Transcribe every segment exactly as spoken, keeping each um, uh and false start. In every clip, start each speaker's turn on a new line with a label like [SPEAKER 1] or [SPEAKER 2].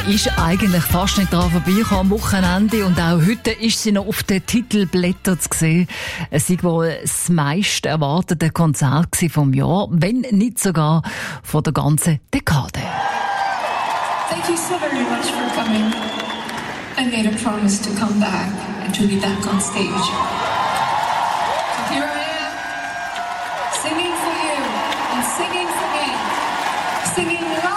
[SPEAKER 1] Man ist eigentlich fast nicht daran vorbeigekommen am Wochenende und auch heute ist sie noch auf den Titelblättern zu sehen. Es war wohl das meist erwartete Konzert vom Jahr, wenn nicht sogar von der ganzen Dekade.
[SPEAKER 2] Thank you so very much for coming. I made a promise to come back and to be back on stage. So here I am, singing for you and singing for me, singing live.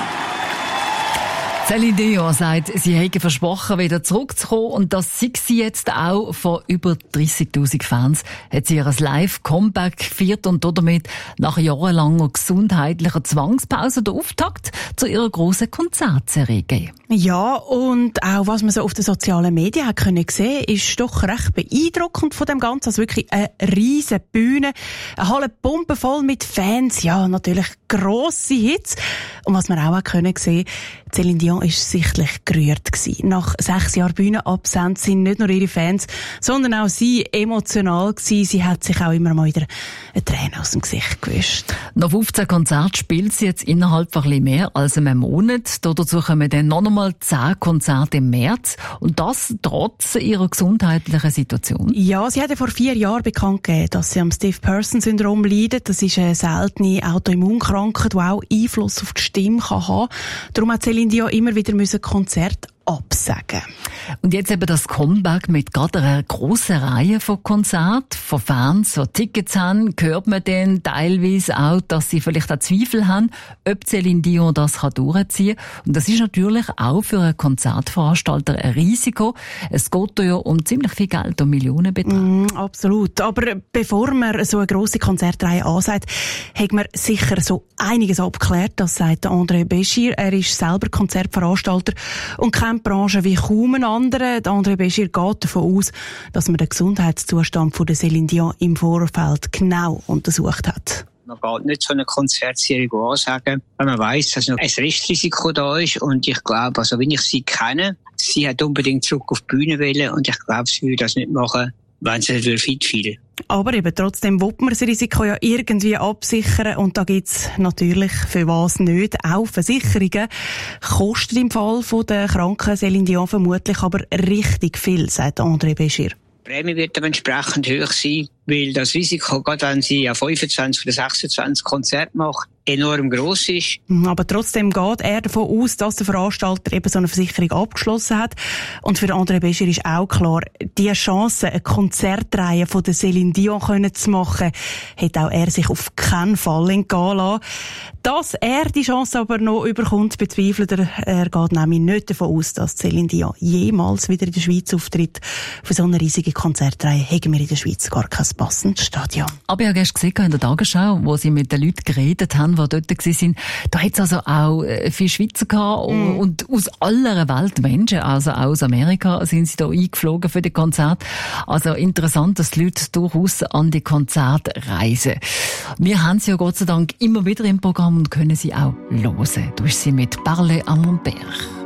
[SPEAKER 1] Celine Dion sagt, sie hätte versprochen, wieder zurückzukommen und das sei sie jetzt auch. Von über dreissigtausend Fans hat sie ihr Live-Comeback gefeiert und damit nach jahrelanger gesundheitlicher Zwangspause den Auftakt zu ihrer grossen Konzertserie gegeben.
[SPEAKER 3] Ja, und auch was man so auf den sozialen Medien hat können sehen, ist doch recht beeindruckend von dem Ganzen. Also wirklich eine riesen Bühne, eine Halle pumpenvoll mit Fans, ja, natürlich grosse Hits. Und was man auch hat können sehen, Celine Dion ist sichtlich gerührt gewesen. Nach sechs Jahren Bühnenabsenz sind nicht nur ihre Fans, sondern auch sie emotional gewesen. Sie hat sich auch immer mal wieder eine Träne aus dem Gesicht gewischt.
[SPEAKER 1] Nach fünfzehn Konzerten spielt sie jetzt innerhalb von ein bisschen mehr als einem Monat. Dazu kommen dann noch einmal zehn Konzerte im März. Und das trotz ihrer gesundheitlichen Situation.
[SPEAKER 3] Ja, sie hat ja vor vier Jahren bekannt gegeben, dass sie am Stiff-Person-Syndrom leidet. Das ist eine seltene Autoimmunkrankheit, die auch Einfluss auf die Stimme kann haben. Darum hat Celine Dion immer wieder Konzerte absagen.
[SPEAKER 1] Und jetzt eben das Comeback mit gerade einer grossen Reihe von Konzerten, von Fans, die Tickets haben, hört man dann teilweise auch, dass sie vielleicht auch Zweifel haben, ob Celine Dion das kann durchziehen kann. Und das ist natürlich auch für einen Konzertveranstalter ein Risiko. Es geht ja um ziemlich viel Geld, um Millionenbetrag.
[SPEAKER 3] Mm, absolut. Aber bevor man so eine grosse Konzertreihe ansagt, hat man sicher so einiges abgeklärt. Das sagt André Béchir. Er ist selber Konzertveranstalter und kennt die Branche wie kaum ein anderer. André Béchir geht davon aus, dass man den Gesundheitszustand von der Celine Dion im Vorfeld genau untersucht hat.
[SPEAKER 4] Man geht nicht so eine Konzertserie ansagen, wenn man weiss, dass noch ein Restrisiko da ist. Und ich glaube, also wenn ich sie kenne, sie hat unbedingt zurück auf die Bühne wollen und ich glaube, sie würde das nicht machen, wenn sie nicht fit fühlen.
[SPEAKER 3] Aber eben trotzdem will man das Risiko ja irgendwie absichern und da gibt's natürlich für was nicht auch Versicherungen. Kostet im Fall von der kranken Celine Dion vermutlich aber richtig viel, sagt André Béchir.
[SPEAKER 4] Die Prämie wird aber entsprechend hoch sein, weil das Risiko, gerade wenn sie ja fünfundzwanzig oder sechsundzwanzig Konzerte macht, enorm gross ist.
[SPEAKER 3] Aber trotzdem geht er davon aus, dass der Veranstalter eben so eine Versicherung abgeschlossen hat. Und für André Béchir ist auch klar, die Chance, eine Konzertreihe von der Celine Dion können zu machen, hat auch er sich auf keinen Fall entgehen lassen. Dass er die Chance aber noch überkommt, bezweifelt er. Er geht nämlich nicht davon aus, dass Celine Dion jemals wieder in der Schweiz auftritt. Für so eine riesige Konzertreihe haben wir in der Schweiz gar kein passendes Stadion.
[SPEAKER 1] Aber ich habe gestern gesehen in der Tagesschau, wo sie mit den Leuten geredet haben, die dort waren, da hat es also auch viele Schweizer gehabt mm. und aus aller Welt Menschen, also aus Amerika, sind sie da eingeflogen für die Konzerte. Also interessant, dass die Leute durchaus an die Konzerte reisen. Wir haben sie ja Gott sei Dank immer wieder im Programm und können sie auch hören. Du bist sie mit Parler à mon père.